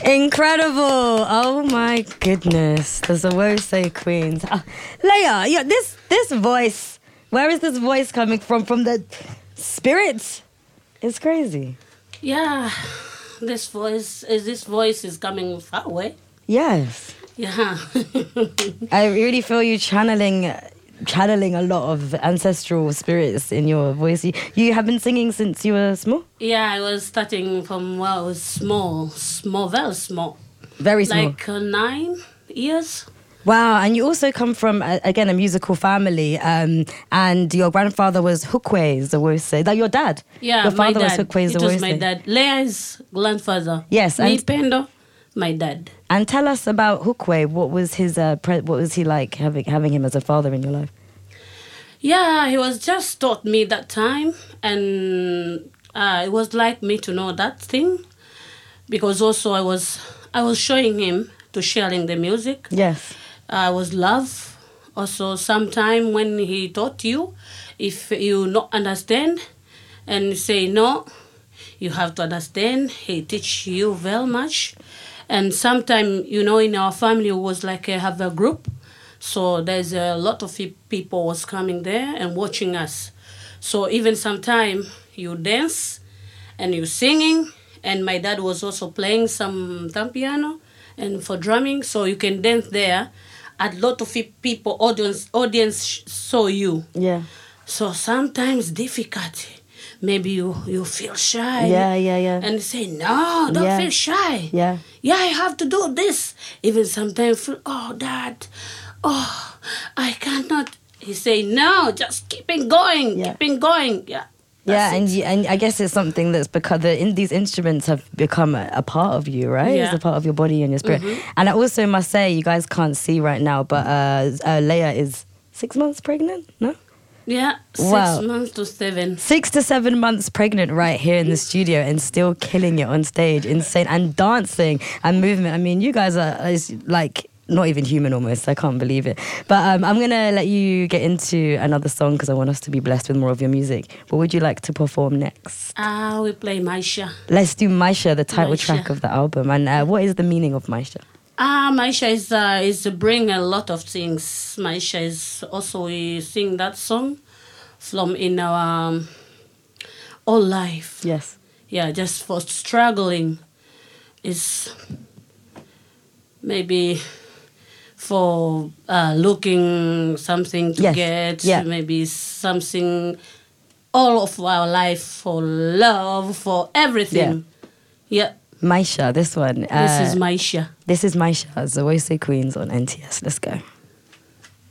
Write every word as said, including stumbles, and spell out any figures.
Incredible. Oh my goodness. The Zawose Queens. Uh, Leia, yeah, this this voice, where is this voice coming from? From the spirits? It's crazy. Yeah, this voice is this voice is coming far away. Yes. Yeah. I really feel you channeling channeling a lot of ancestral spirits in your voice. You, you have been singing since you were small? Yeah, I was starting from when I was small, small, very small. Very small. Like uh, nine years. Wow, and you also come from, uh, again, a musical family, um, and your grandfather was Hukwe Zawose. That your dad? Yeah, your father my dad. was Hukwe It Zawose. was my dad. Leia's grandfather. Yes, Me, and- Pendo, my dad. And tell us about Hukwe. What was his? Uh, pre- what was he like having having him as a father in your life? Yeah, he was just taught me that time, and uh, it was like me to know that thing, because also I was I was showing him to sharing the music. Yes. I was love. Also, sometime when he taught you, if you not understand, and say no, you have to understand. He teach you very much. And sometimes, you know, in our family, it was like I have a group. So there's a lot of pe- people was coming there and watching us. So even sometime you dance and you singing. And my dad was also playing some thumb piano and for drumming. So you can dance there. A lot of pe- people, audience, audience sh- saw you. Yeah. So sometimes difficult. Maybe you, you feel shy. Yeah, yeah, yeah. And say, no, don't Yeah. feel shy. Yeah. Yeah, I have to do this. Even sometimes feel, oh, Dad, oh, I cannot. He say, no, just keeping going, Yeah. keeping going. Yeah. Yeah, that's and it. you, and I guess it's something that's because the, in these instruments have become a, a part of you, right? Yeah. It's a part of your body and your spirit. Mhm. And I also must say, you guys can't see right now, but uh, uh, Leia is six months pregnant. No. Yeah, six Wow. months to seven. Six to seven months pregnant right here in the studio and still killing it on stage. Insane. And dancing and movement. I mean, you guys are is like not even human almost. I can't believe it. But um, I'm going to let you get into another song because I want us to be blessed with more of your music. What would you like to perform next? Ah, we play Maisha. Let's do Maisha, the title Maisha. track of the album. And uh, what is the meaning of Maisha? Ah, Maisha is uh, is bring a lot of things. Maisha is also we sing that song from in our um, all life. Yes. Yeah, just for struggling is maybe for uh, looking something to Yes, get, yeah. maybe something all of our life for love, for everything. Yeah, Maisha, this one. this uh, is Maisha. This is Maisha, Zawose Queens on N T S. Let's go.